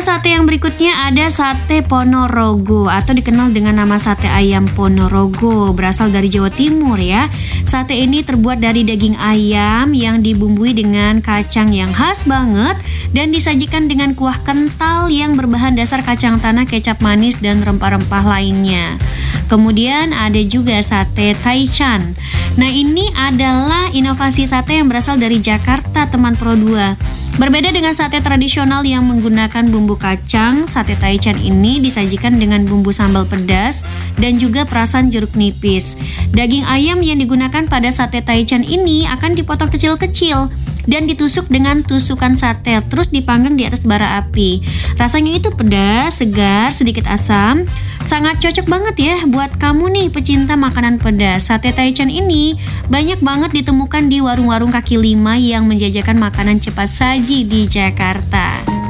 sate yang berikutnya ada sate Ponorogo atau dikenal dengan nama sate ayam Ponorogo, berasal dari Jawa Timur ya. Sate ini terbuat dari daging ayam yang dibumbui dengan kacang yang khas banget dan disajikan dengan kuah kental yang berbahan dasar kacang tanah, kecap manis dan rempah-rempah lainnya. Kemudian ada juga sate Taichan. Nah, ini adalah inovasi sate yang berasal dari Jakarta, teman Pro 2. Berbeda dengan sate tradisional yang menggunakan bumbu kacang, sate Taichan ini disajikan dengan bumbu sambal pedas dan juga perasan jeruk nipis. Daging ayam yang digunakan pada sate Taichan ini akan dipotong kecil-kecil dan ditusuk dengan tusukan sate, terus dipanggang di atas bara api. Rasanya itu pedas, segar, sedikit asam. Sangat cocok banget ya buat kamu nih pecinta makanan pedas. Sate Taichan ini banyak banget ditemukan di warung-warung kaki lima yang menjajakan makanan cepat saji di Jakarta.